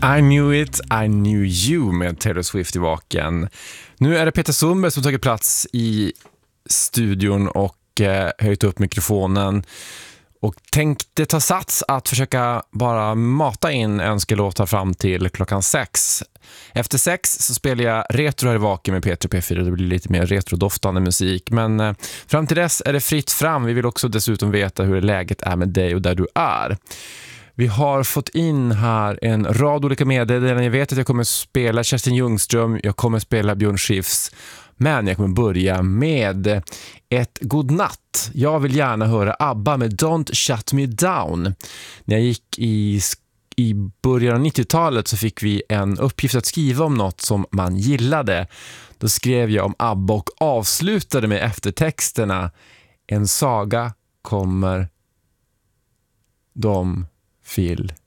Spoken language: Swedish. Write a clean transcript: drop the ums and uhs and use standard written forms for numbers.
I knew it, I knew you med Taylor Swift i vaken. Nu är det Peter Sundberg som tagit plats i studion och höjt upp mikrofonen och tänkte ta sats att försöka bara mata in önskelåtar fram till klockan 6. Efter 6 så spelar jag retro här i vaken med Peter P4. Det blir lite mer retrodoftande musik. Men fram till dess är det fritt fram. Vi vill också dessutom veta hur läget är med dig och där du är. Vi har fått in här en rad olika meddelanden. Jag vet att jag kommer spela Kerstin Ljungström. Jag kommer spela Björn Skifs. Men jag kommer börja med ett godnatt. Jag vill gärna höra ABBA med Don't Shut Me Down. När jag gick i början av 90-talet så fick vi en uppgift att skriva om något som man gillade. Då skrev jag om ABBA och avslutade med eftertexterna. En saga kommer de vill